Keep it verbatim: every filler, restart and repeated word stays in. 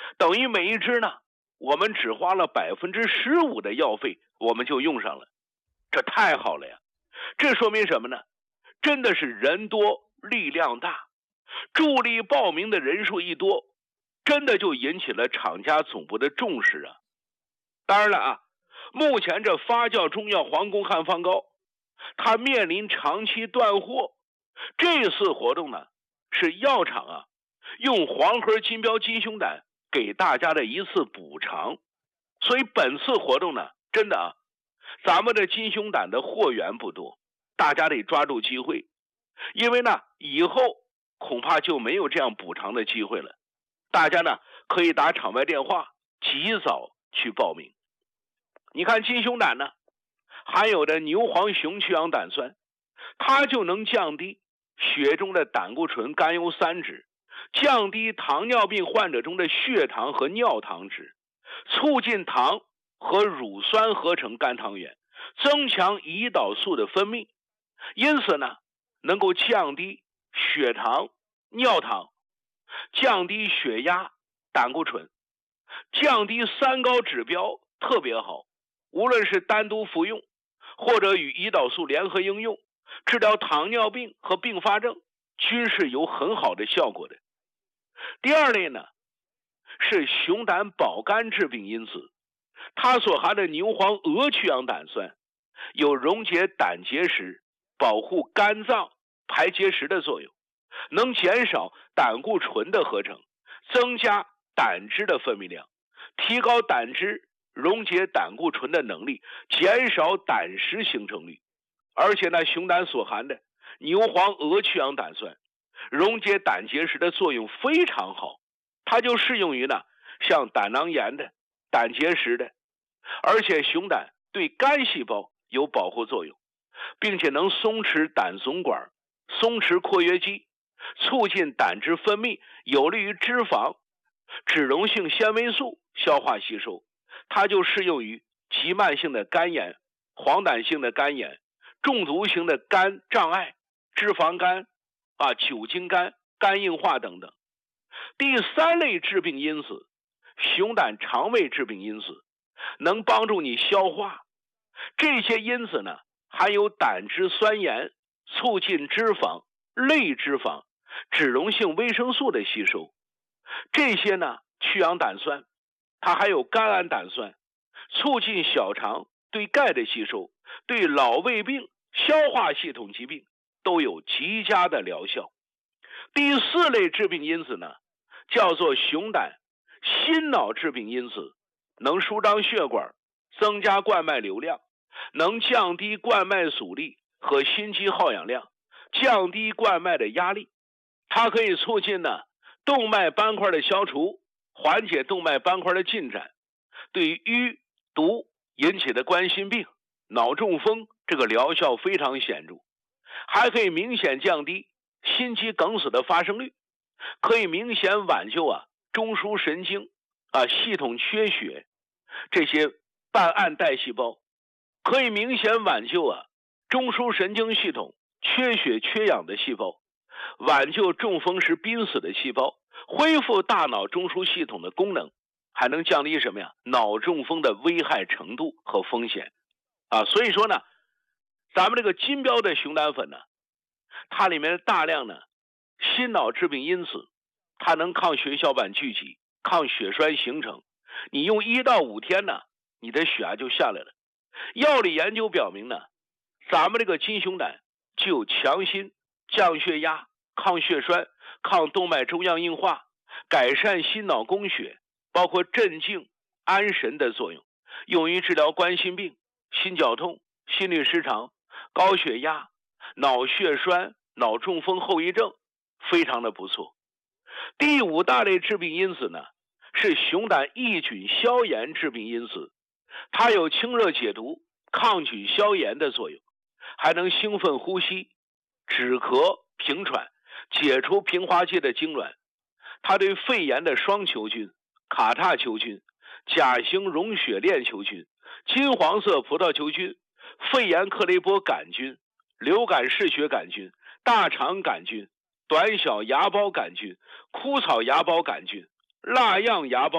等于每一只呢，我们只花了百分之十五的药费，我们就用上了，这太好了呀！这说明什么呢？真的是人多力量大，助力报名的人数一多，真的就引起了厂家总部的重视啊。当然了啊，目前这发酵中药黄宫汉方膏，它面临长期断货，这次活动呢，是药厂啊用黄河金标金胸胆给大家的一次补偿，所以本次活动呢，真的啊，咱们的金胸胆的货源不多，大家得抓住机会，因为呢，以后恐怕就没有这样补偿的机会了。大家呢可以打场外电话，及早去报名。你看金胸胆呢，含有的牛黄雄去氧胆酸，它就能降低血中的胆固醇、甘油三酯，降低糖尿病患者中的血糖和尿糖值，促进糖和乳酸合成肝糖原，增强胰岛素的分泌，因此呢，能够降低血糖、尿糖，降低血压、胆固醇，降低三高指标特别好。无论是单独服用，或者与胰岛素联合应用，治疗糖尿病和并发症均是有很好的效果的。第二类呢，是熊胆保肝治病因子，它所含的牛黄鹅去氧胆酸有溶解胆结石、保护肝脏排结石的作用，能减少胆固醇的合成，增加胆汁的分泌量，提高胆汁溶解胆固醇的能力，减少胆石形成率。而且呢，熊胆所含的牛黄鹅去氧胆酸溶解胆结石的作用非常好，它就适用于呢像胆囊炎的、胆结石的。而且熊胆对肝细胞有保护作用，并且能松弛胆总管、松弛括约肌，促进胆汁分泌，有利于脂肪、脂溶性纤维素消化吸收。它就适用于急慢性的肝炎、黄疸性的肝炎、中毒型的肝障碍、脂肪肝啊、酒精肝、肝硬化等等。第三类致病因子，熊胆肠胃致病因子，能帮助你消化。这些因子呢，含有胆汁酸盐，促进脂肪、类脂肪、脂溶性维生素的吸收。这些呢，去氧胆酸它还有甘氨胆酸，促进小肠对钙的吸收，对老胃病、消化系统疾病都有极佳的疗效。第四类致病因子呢，叫做熊胆心脑致病因子，能舒张血管，增加冠脉流量，能降低冠脉阻力和心肌耗氧量，降低冠脉的压力。它可以促进呢动脉斑块的消除，缓解动脉斑块的进展，对于淤毒引起的冠心病、脑中风这个疗效非常显著，还可以明显降低心肌梗死的发生率，可以明显挽救啊中枢神经啊系统缺血这些半暗带细胞，可以明显挽救啊中枢神经系统缺血缺氧的细胞，挽救中风时濒死的细胞，恢复大脑中枢系统的功能，还能降低什么呀？脑中风的危害程度和风险啊！所以说呢，咱们这个金标的熊胆粉呢，它里面大量呢心脑致病因子，它能抗血小板聚集，抗血栓形成。你用一到五天呢，你的血压就下来了。药理研究表明呢，咱们这个金熊胆具有强心、降血压、抗血栓、抗动脉粥样硬化、改善心脑供血，包括镇静、安神的作用，用于治疗冠心病、心绞痛、心律失常、高血压、脑血栓、脑中风后遗症，非常的不错。第五大类致病因子呢，是熊胆抑菌消炎致病因子，它有清热解毒、抗菌消炎的作用，还能兴奋呼吸、止咳平喘，解除平滑肌的痉挛。它对肺炎的双球菌、卡塔球菌、甲型溶血链球菌、金黄色葡萄球菌、肺炎克雷波杆菌、流感嗜血杆菌、大肠杆菌、短小芽孢杆菌、枯草芽孢杆菌、蜡样芽孢